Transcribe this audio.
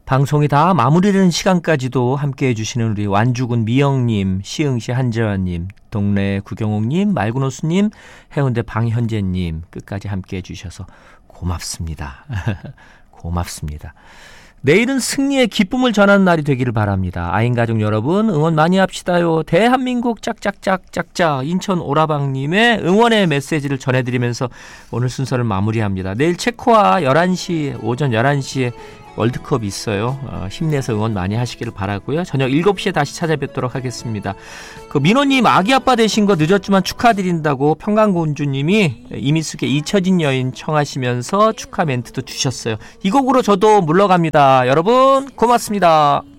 방송이 다 마무리되는 시간까지도 함께해 주시는 우리 완주군 미영님, 시흥시 한재환님, 동래 구경옥님, 말군호수님, 해운대 방현재님 끝까지 함께해 주셔서 고맙습니다. 고맙습니다. 내일은 승리의 기쁨을 전하는 날이 되기를 바랍니다. 아인가족 여러분 응원 많이 합시다요. 대한민국 짝짝짝짝짝 인천 오라방님의 응원의 메시지를 전해드리면서 오늘 순서를 마무리합니다. 내일 체코와 11시 오전 11시에 월드컵 있어요. 힘내서 응원 많이 하시기를 바라고요. 저녁 7시에 다시 찾아뵙도록 하겠습니다. 그 민호님 아기 아빠 되신 거 늦었지만 축하드린다고 평강공주님이 이미숙의 잊혀진 여인 청하시면서 축하 멘트도 주셨어요. 이 곡으로 저도 물러갑니다. 여러분 고맙습니다.